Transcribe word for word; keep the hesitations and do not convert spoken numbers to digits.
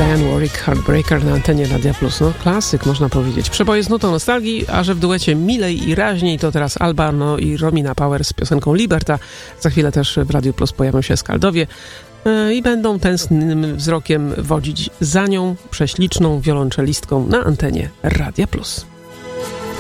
Diane Warwick, Heartbreaker na antenie Radia Plus. No klasyk, można powiedzieć. Przeboje z nutą nostalgii, a że w duecie milej i raźniej, to teraz Alba no i Romina Power z piosenką Liberta. Za chwilę też w Radiu Plus pojawią się Skaldowie yy, i będą tęsknym wzrokiem wodzić za nią prześliczną wiolonczelistką na antenie Radia Plus.